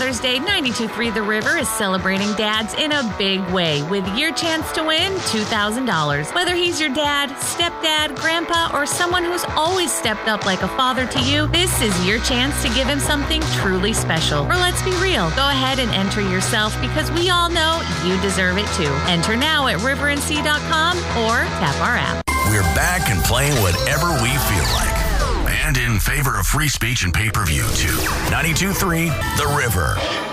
Father's Day, 92.3 The River is celebrating dads in a big way with your chance to win $2,000. Whether he's your dad, stepdad, grandpa, or someone who's always stepped up like a father to you, this is your chance to give him something truly special. Or let's be real, go ahead and enter yourself because we all know you deserve it too. Enter now at riverandc.com or tap our app. We're back and playing whatever we feel like. And in favor of free speech and pay-per-view, too. 92.3 The River.